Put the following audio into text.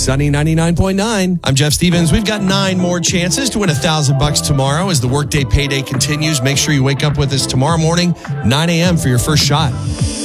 Sunny 99.9. I'm Jeff Stevens. We've got 9 more chances to win $1,000 tomorrow as the workday payday continues. Make sure you wake up with us tomorrow morning, 9 a.m. for your first shot.